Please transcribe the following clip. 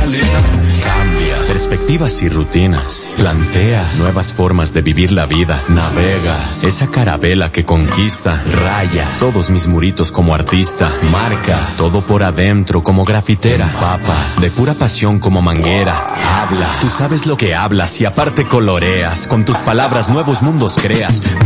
realidad. Cambia perspectivas y rutinas. Planteas nuevas formas de vivir la vida. Navegas esa carabela que conquista. Raya todos mis muritos como artista. Marcas todo por adentro como grafitera. Papa de pura pasión como manguera. Habla, tú sabes lo que hablas y aparte coloreas. Con tus palabras nuevos mundos creas.